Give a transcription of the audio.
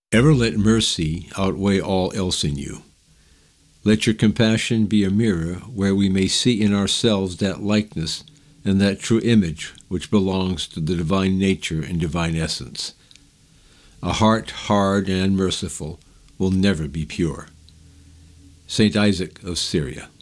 Ever let mercy outweigh all else in you. Let your compassion be a mirror where we may see in ourselves that likeness and that true image which belongs to the divine nature and divine essence. A heart hard and unmerciful will never be pure. St. Isaac of Syria.